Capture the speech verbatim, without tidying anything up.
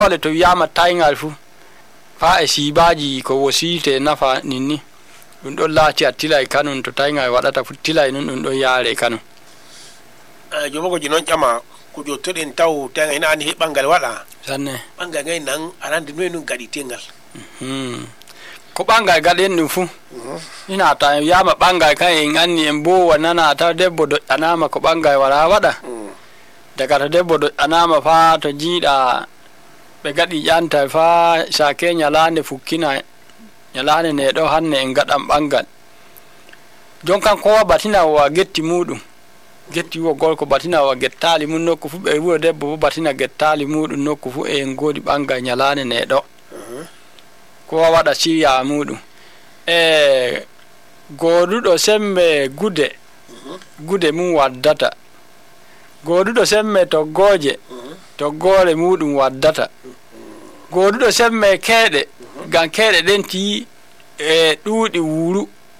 wale to yama tayngal fu fa e sibaji ko wosite nafa ninni dum do laati attila e kanun to tayngal wadata fu tila e non dum do yaare kanun eh jomo ko jinon chama ko jottoden taw tanga ina ani bangal wada sanne bangal ngay nan arande no en gadi tengal hmm ko bangal gaden dum fu ina ta yama bangal kan en anni en bo wanana ta debbo do anama ko bangal wala wada daga to debbo do anama fa to jiida be gadi yanta fa sake nyalande fukkina nyalande ne do hanne en gadam bangal jonkan ko batina wa getti mudum getti wo golko batina wa gettali mun nokku fu be wo debbo batina gettali mudum nokku fu e ngodi bangal nyalande ne do ko wada siya mudum e godudo sembe gude gude mun waddata godudo semme to goje to gore mudum waddata godudo semme kede gan kede den ti e duudi wuru